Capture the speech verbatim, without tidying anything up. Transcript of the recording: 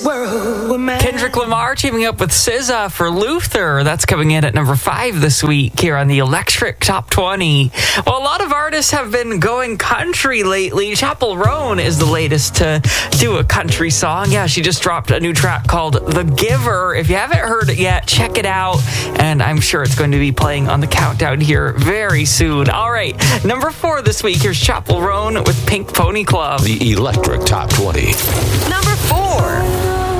world with man. Kendrick Lamar teaming up with S Z A for Luther. That's coming in at number five this week here on the Electric Top twenty. Well, a lot of artists have been going country lately. Chappell Roan is the latest to do a country song. Yeah, she just dropped a new track called The Giver. If you haven't heard it yet, check it out. And I'm sure it's going to be playing on the countdown here very soon. All right, number four this week, here's Chappell Roan with Pink Pony Club. The Electric Top twenty. Number four.